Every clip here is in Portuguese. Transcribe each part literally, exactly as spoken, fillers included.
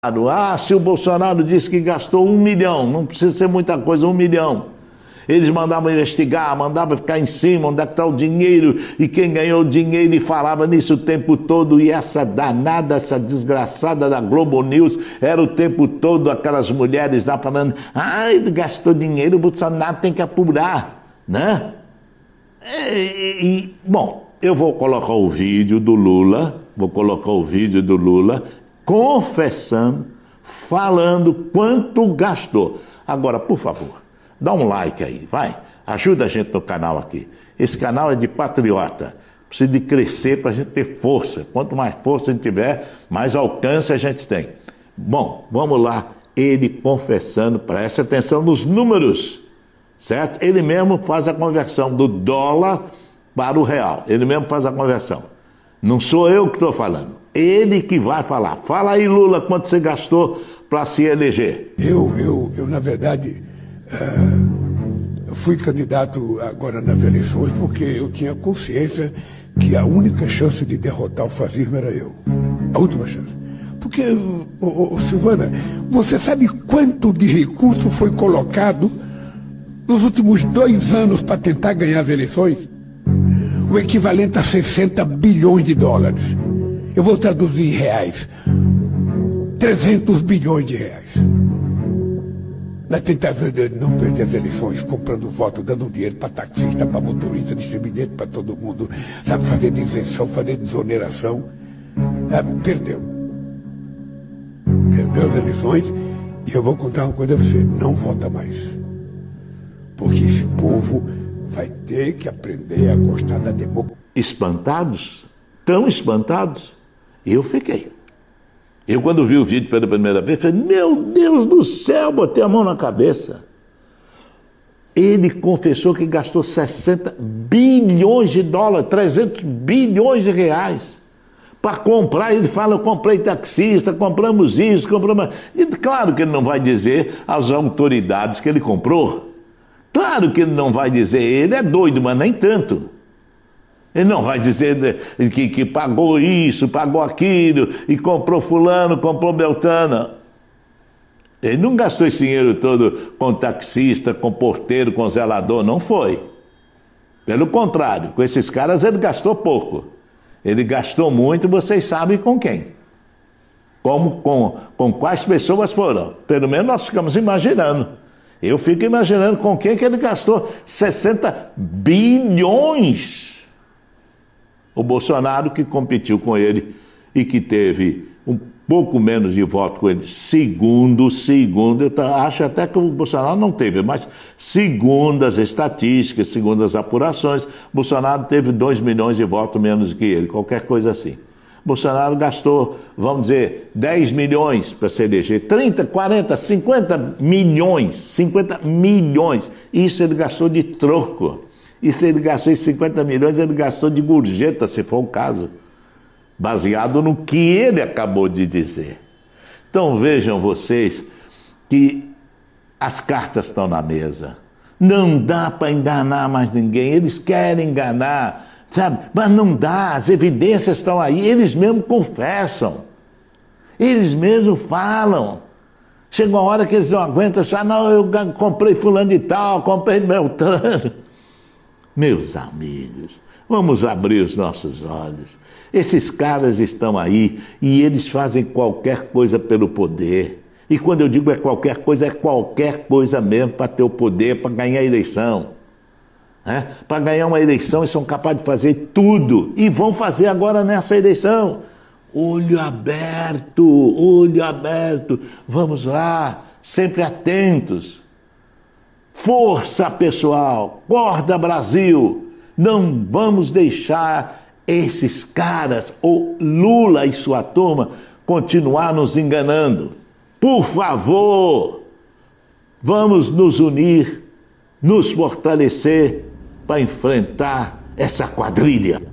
Ah, se o Bolsonaro disse que gastou um milhão, não precisa ser muita coisa, um milhão. Eles mandavam investigar, mandavam ficar em cima, onde é que está o dinheiro, e quem ganhou o dinheiro, e falava nisso o tempo todo, e essa danada, essa desgraçada da Globo News, era o tempo todo aquelas mulheres lá falando, ah, ele gastou dinheiro, o Bolsonaro tem que apurar, né? E, e, bom, eu vou colocar o vídeo do Lula, vou colocar o vídeo do Lula, confessando, falando quanto gastou. Agora, por favor, dá um like aí, vai. Ajuda a gente no canal aqui. Esse canal é de patriota. Precisa de crescer para a gente ter força. Quanto mais força a gente tiver, mais alcance a gente tem. Bom, vamos lá. Ele confessando, preste atenção nos números, certo? Ele mesmo faz a conversão do dólar para o real. Ele mesmo faz a conversão. Não sou eu que estou falando. Ele que vai falar. Fala aí, Lula, quanto você gastou para se eleger? Eu, eu, eu na verdade, uh, fui candidato agora nas eleições porque eu tinha consciência que a única chance de derrotar o fascismo era eu. A última chance. Porque, oh, oh, oh, Silvana, você sabe quanto de recurso foi colocado nos últimos dois anos para tentar ganhar as eleições? O equivalente a sessenta bilhões de dólares. Eu vou traduzir em reais. trezentos bilhões de reais. Na tentativa de não perder as eleições, comprando voto, dando dinheiro para taxista, para motorista, distribuindo para todo mundo, sabe, fazer isenção, fazer desoneração. Sabe, perdeu. Perdeu as eleições e eu vou contar uma coisa para você, não vota mais. Porque esse povo vai ter que aprender a gostar da democracia. Espantados? Tão espantados? Eu fiquei. Eu, quando vi o vídeo pela primeira vez, falei, meu Deus do céu, botei a mão na cabeça. Ele confessou que gastou sessenta bilhões de dólares, trezentos bilhões de reais, para comprar. Ele fala, eu comprei taxista, compramos isso, compramos... E claro que ele não vai dizer às autoridades que ele comprou. Claro que ele não vai dizer, ele é doido, mas nem tanto. Ele não vai dizer que, que pagou isso, pagou aquilo, e comprou fulano, comprou beltana. Ele não gastou esse dinheiro todo com taxista, com porteiro, com zelador, não foi. Pelo contrário, com esses caras ele gastou pouco. Ele gastou muito, vocês sabem com quem. Como, com, com quais pessoas foram. Pelo menos nós ficamos imaginando. Eu fico imaginando com quem que ele gastou sessenta bilhões. O Bolsonaro, que competiu com ele e que teve um pouco menos de voto com ele, segundo, segundo, eu acho até que o Bolsonaro não teve, mas segundo as estatísticas, segundo as apurações, Bolsonaro teve dois milhões de votos menos que ele, qualquer coisa assim. Bolsonaro gastou, vamos dizer, dez milhões para se eleger, trinta, quarenta, cinquenta milhões, cinquenta milhões, isso ele gastou de troco. E se ele gastou cinquenta milhões, ele gastou de gorjeta, se for o caso, baseado no que ele acabou de dizer. Então vejam vocês que as cartas estão na mesa. Não dá para enganar mais ninguém, eles querem enganar, sabe? Mas não dá, as evidências estão aí, eles mesmos confessam, eles mesmos falam. Chega uma hora que eles não aguentam, falam, não, eu comprei fulano de tal, comprei beltrano. Meus amigos, vamos abrir os nossos olhos. Esses caras estão aí e eles fazem qualquer coisa pelo poder. E quando eu digo é qualquer coisa, é qualquer coisa mesmo para ter o poder, para ganhar a eleição. É? Para ganhar uma eleição, eles são capazes de fazer tudo. E vão fazer agora nessa eleição. Olho aberto, olho aberto. Vamos lá, sempre atentos. Força, pessoal, acorda, Brasil, não vamos deixar esses caras, ou Lula e sua turma, continuar nos enganando. Por favor, vamos nos unir, nos fortalecer para enfrentar essa quadrilha.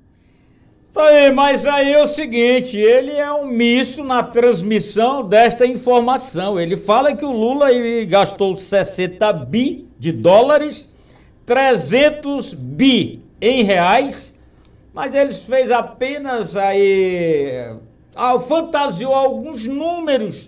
Aí, mas aí é o seguinte, ele é omisso na transmissão desta informação. Ele fala que o Lula gastou sessenta bi de dólares, trezentos bi em reais, mas eles fez apenas aí ah, fantasiou alguns números